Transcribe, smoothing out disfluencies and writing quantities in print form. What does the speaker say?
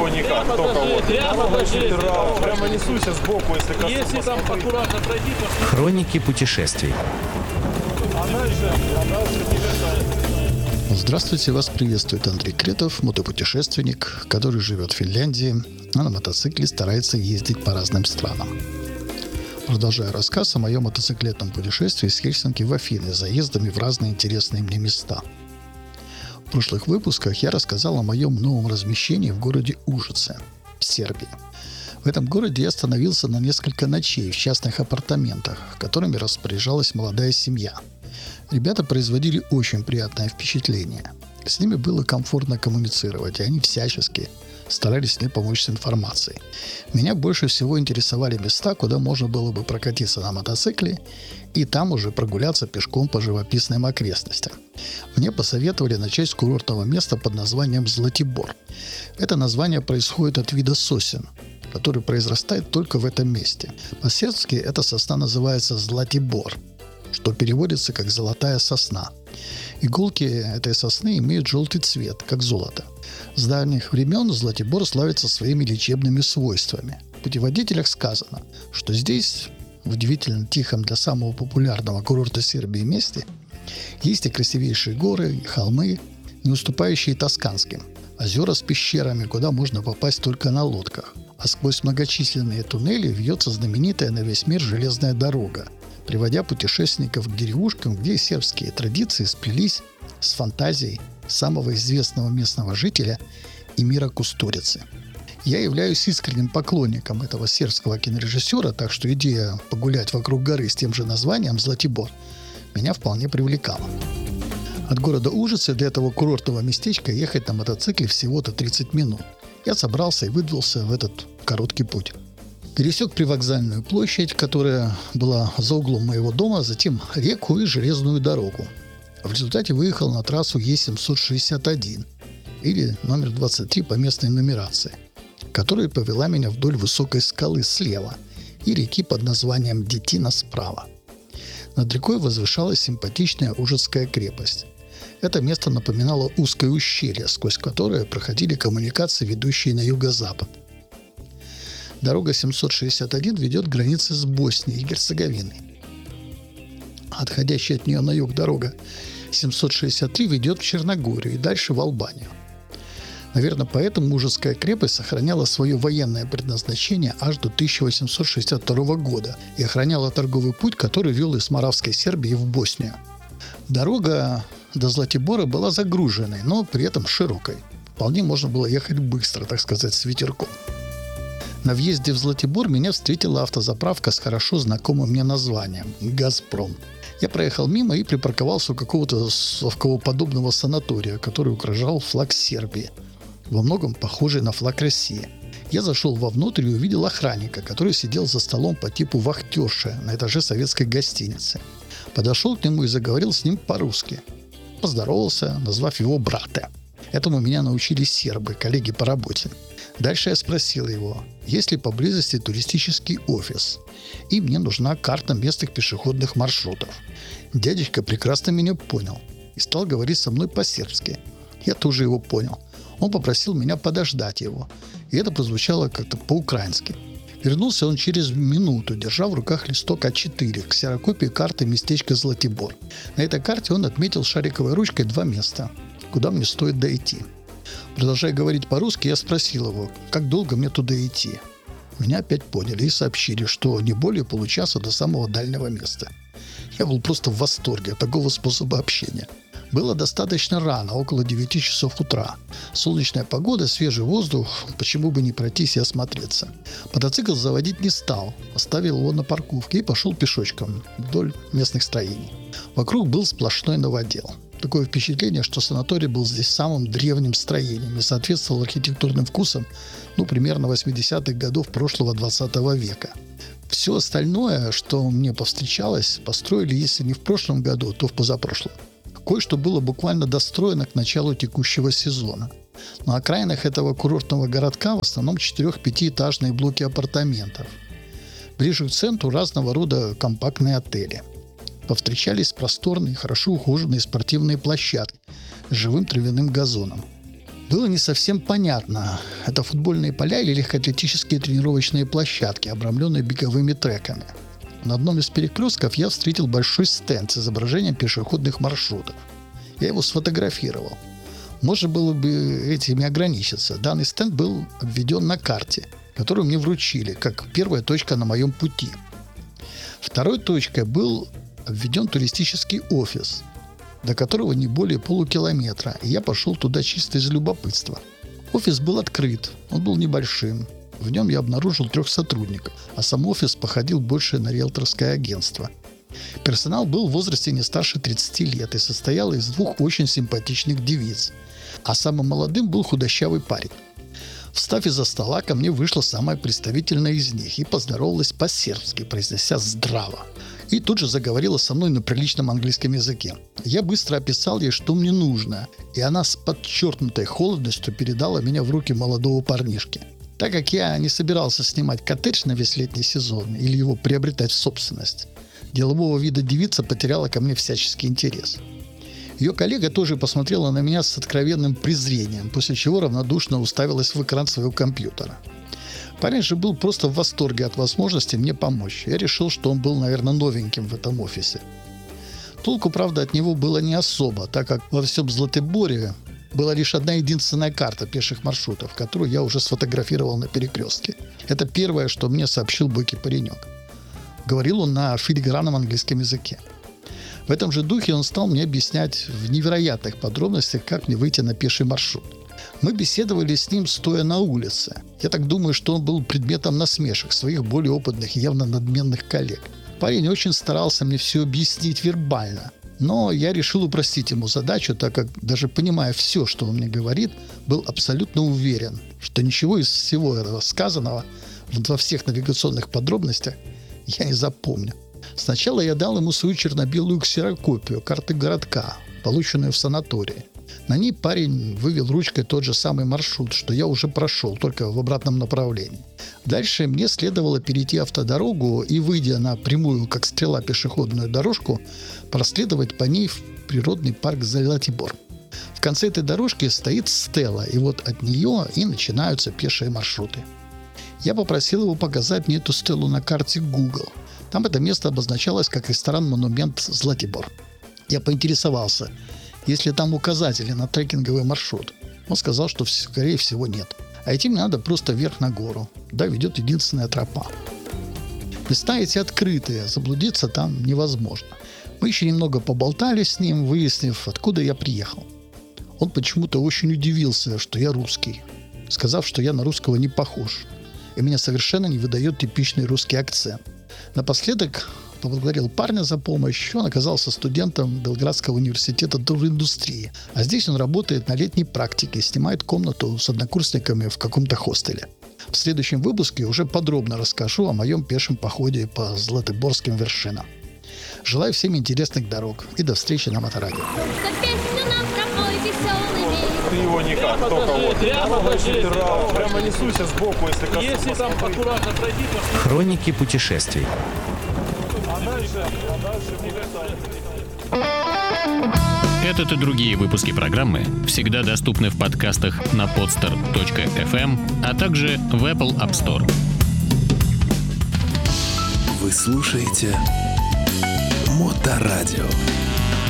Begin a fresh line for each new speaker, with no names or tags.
его никак, только вот. Прямо несуйся сбоку, если коснусь.
Если там аккуратно пройди, то...
Хроники путешествий.
Здравствуйте, вас приветствует Андрей Кретов, мотопутешественник, который живет в Финляндии, а на мотоцикле старается ездить по разным странам. Продолжаю рассказ о моем мотоциклетном путешествии из Хельсинки в Афины, заездами в разные интересные мне места. В прошлых выпусках я рассказал о моем новом размещении в городе Ужице, в Сербии. В этом городе я остановился на несколько ночей в частных апартаментах, которыми распоряжалась молодая семья. Ребята производили очень приятное впечатление. С ними было комфортно коммуницировать, и они всячески старались мне помочь с информацией. Меня больше всего интересовали места, куда можно было бы прокатиться на мотоцикле и там уже прогуляться пешком по живописным окрестностям. Мне посоветовали начать с курортного места под названием Златибор. Это название происходит от вида сосен, который произрастает только в этом месте. По-сербски эта сосна называется Златибор, что переводится как «золотая сосна». Иголки этой сосны имеют желтый цвет, как золото. С давних времен Златибор славится своими лечебными свойствами. В путеводителях сказано, что здесь, в удивительно тихом для самого популярного курорта Сербии месте, есть и красивейшие горы, и холмы, не уступающие тосканским, озера с пещерами, куда можно попасть только на лодках, а сквозь многочисленные туннели вьется знаменитая на весь мир железная дорога, приводя путешественников к деревушкам, где сербские традиции сплелись с фантазией самого известного местного жителя Эмира Кустурицы. Я являюсь искренним поклонником этого сербского кинорежиссера, так что идея погулять вокруг горы с тем же названием Златибор меня вполне привлекала. От города Ужицы до этого курортного местечка ехать на мотоцикле всего-то 30 минут. Я собрался и выдвинулся в этот короткий путь. Пересек привокзальную площадь, которая была за углом моего дома, затем реку и железную дорогу. В результате выехал на трассу Е761, или номер 23 по местной нумерации, которая повела меня вдоль высокой скалы слева и реки под названием Детина справа. Над рекой возвышалась симпатичная Ужицкая крепость. Это место напоминало узкое ущелье, сквозь которое проходили коммуникации, ведущие на юго-запад. Дорога 761 ведет к границе с Боснией и Герцеговиной. Отходящая от нее на юг дорога 763 ведет в Черногорию и дальше в Албанию. Наверное, поэтому Ужицкая крепость сохраняла свое военное предназначение аж до 1862 года и охраняла торговый путь, который вел из Моравской Сербии в Боснию. Дорога до Златибора была загруженной, но при этом широкой. Вполне можно было ехать быстро, так сказать, с ветерком. На въезде в Златибор меня встретила автозаправка с хорошо знакомым мне названием – «Газпром». Я проехал мимо и припарковался у какого-то совковоподобного санатория, который украшал флаг Сербии, во многом похожий на флаг России. Я зашел вовнутрь и увидел охранника, который сидел за столом по типу вахтерши на этаже советской гостиницы. Подошел к нему и заговорил с ним по-русски. Поздоровался, назвав его брата. Этому меня научили сербы, коллеги по работе. Дальше я спросил его, есть ли поблизости туристический офис, и мне нужна карта местных пешеходных маршрутов. Дядечка прекрасно меня понял и стал говорить со мной по-сербски. Я тоже его понял. Он попросил меня подождать его, и это прозвучало как-то по-украински. Вернулся он через минуту, держа в руках листок А4, ксерокопии карты местечка Златибор. На этой карте он отметил шариковой ручкой 2 места, куда мне стоит дойти. Продолжая говорить по-русски, я спросил его, как долго мне туда идти. Меня опять поняли и сообщили, что не более получаса до самого дальнего места. Я был просто в восторге от такого способа общения. Было достаточно рано, около 9 часов утра. Солнечная погода, свежий воздух, почему бы не пройтись и осмотреться. Мотоцикл заводить не стал, оставил его на парковке и пошел пешочком вдоль местных строений. Вокруг был сплошной новодел. Такое впечатление, что санаторий был здесь самым древним строением и соответствовал архитектурным вкусам, примерно 80-х годов прошлого 20 века. Все остальное, что мне повстречалось, построили, если не в прошлом году, то в позапрошлом. Кое-что было буквально достроено к началу текущего сезона. На окраинах этого курортного городка в основном 4-5-этажные блоки апартаментов. Ближе к центру разного рода компактные отели. Повстречались просторные, хорошо ухоженные спортивные площадки с живым травяным газоном. Было не совсем понятно, это футбольные поля или легкоатлетические тренировочные площадки, обрамленные беговыми треками. На одном из перекрестков я встретил большой стенд с изображением пешеходных маршрутов. Я его сфотографировал. Можно было бы этим и ограничиться. Данный стенд был обведен на карте, которую мне вручили, как первая точка на моем пути. Второй точкой был обведен туристический офис, до которого не более полукилометра, и я пошел туда чисто из любопытства. Офис был открыт, он был небольшим. В нем я обнаружил 3 сотрудников, а сам офис походил больше на риэлторское агентство. Персонал был в возрасте не старше 30 лет и состоял из 2 очень симпатичных девиц, а самым молодым был худощавый парень. Встав из-за стола, ко мне вышла самая представительная из них и поздоровалась по-сербски, произнеся «здраво». И тут же заговорила со мной на приличном английском языке. Я быстро описал ей, что мне нужно, и она с подчеркнутой холодностью передала меня в руки молодого парнишки. Так как я не собирался снимать коттедж на весь летний сезон или его приобретать в собственность, делового вида девица потеряла ко мне всяческий интерес. Ее коллега тоже посмотрела на меня с откровенным презрением, после чего равнодушно уставилась в экран своего компьютера. Парень же был просто в восторге от возможности мне помочь. Я решил, что он был, наверное, новеньким в этом офисе. Толку, правда, от него было не особо, так как во всем Златиборе была лишь одна единственная карта пеших маршрутов, которую я уже сфотографировал на перекрестке. Это первое, что мне сообщил бойкий паренек. Говорил он на филигранном английском языке. В этом же духе он стал мне объяснять в невероятных подробностях, как мне выйти на пеший маршрут. Мы беседовали с ним, стоя на улице. Я так думаю, что он был предметом насмешек своих более опытных и явно надменных коллег. Парень очень старался мне все объяснить вербально. Но я решил упростить ему задачу, так как, даже понимая все, что он мне говорит, был абсолютно уверен, что ничего из всего этого сказанного во всех навигационных подробностях я не запомню. Сначала я дал ему свою черно-белую ксерокопию карты городка, полученную в санатории. На ней парень вывел ручкой тот же самый маршрут, что я уже прошел, только в обратном направлении. Дальше мне следовало перейти автодорогу и, выйдя на прямую, как стрела, пешеходную дорожку, проследовать по ней в природный парк Златибор. В конце этой дорожки стоит стела, и вот от нее и начинаются пешие маршруты. Я попросил его показать мне эту стелу на карте Google. Там это место обозначалось как ресторан-монумент Златибор. Я поинтересовался, есть ли там указатели на трекинговый маршрут. Он сказал, что скорее всего нет. А идти мне надо просто вверх на гору. Да, ведет единственная тропа. Места эти открытые, заблудиться там невозможно. Мы еще немного поболтали с ним, выяснив, откуда я приехал. Он почему-то очень удивился, что я русский, сказав, что я на русского не похож. И меня совершенно не выдает типичный русский акцент. Напоследок поблагодарил парня за помощь. Он оказался студентом Белградского университета туриндустрии. А здесь он работает на летней практике, снимает комнату с однокурсниками в каком-то хостеле. В следующем выпуске уже подробно расскажу о моем пешем походе по Златиборским вершинам. Желаю всем интересных дорог и до встречи на Моторадио.
Ты его никак, только вот. Прямо несуйся сбоку, если коснусь.
Если там аккуратно пройди, то...
Хроники путешествий. Этот и другие выпуски программы всегда доступны в подкастах на podster.fm, а также в Apple App Store.
Вы слушаете Моторадио.